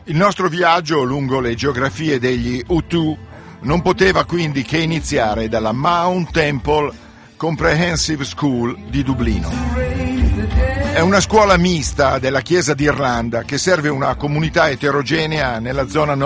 Il nostro viaggio lungo le geografie degli Hutu non poteva quindi che iniziare dalla Mount Temple Comprehensive School di Dublino. È una scuola mista della Chiesa d'Irlanda che serve una comunità eterogenea nella zona